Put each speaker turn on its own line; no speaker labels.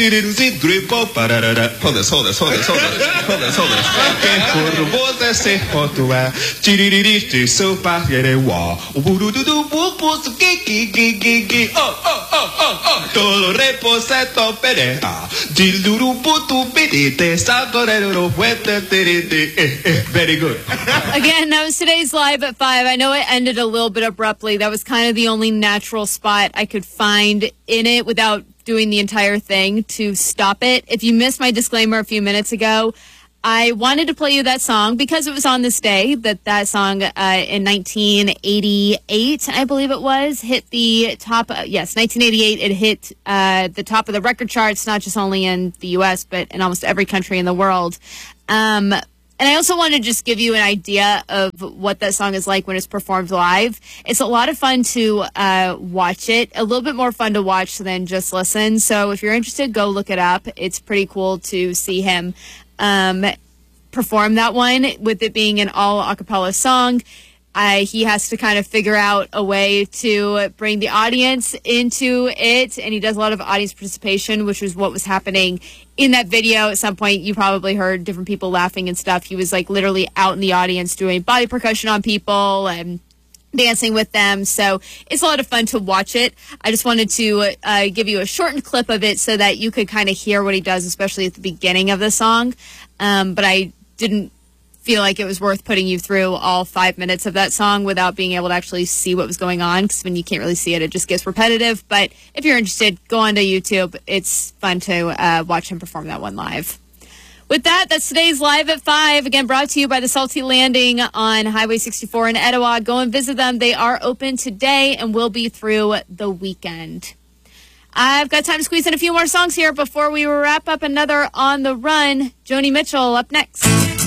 Grupo pararara. Hold this. Que por você se rotua. Tiririri sopa yere wa. Uburudu bupus gigi. Oh. Todo reposeto perea. Diluru putu bidite. Satorero fuerte tirite. Very good.
Again, that was today's Live at 5. I know it ended a little bit abruptly. That was kind of the only natural spot I could find in it without doing the entire thing to stop it. If you missed my disclaimer a few minutes ago, I wanted to play you that song because it was on this day that song in 1988, I believe it was, hit the top. Yes, 1988, it hit the top of the record charts, not just only in the U.S., but in almost every country in the world. And I also want to just give you an idea of what that song is like when it's performed live. It's a lot of fun to watch it, a little bit more fun to watch than just listen. So if you're interested, go look it up. It's pretty cool to see him perform that one with it being an all a cappella song. He has to kind of figure out a way to bring the audience into it, and he does a lot of audience participation, which was what was happening in that video. At some point, you probably heard different people laughing and stuff. He was like literally out in the audience doing body percussion on people and dancing with them. So it's a lot of fun to watch it. I just wanted to give you a shortened clip of it so that you could kind of hear what he does, especially at the beginning of the song. But I didn't feel like it was worth putting you through all 5 minutes of that song without being able to actually see what was going on, because when you can't really see it, it just gets repetitive. But if you're interested, go onto YouTube. It's fun to watch him perform that one live. With that, that's today's Live at 5. Again, brought to you by the Salty Landing on Highway 64 in Etowah. Go and visit them. They are open today and will be through the weekend. I've got time to squeeze in a few more songs here before we wrap up another On the Run. Joni Mitchell up next.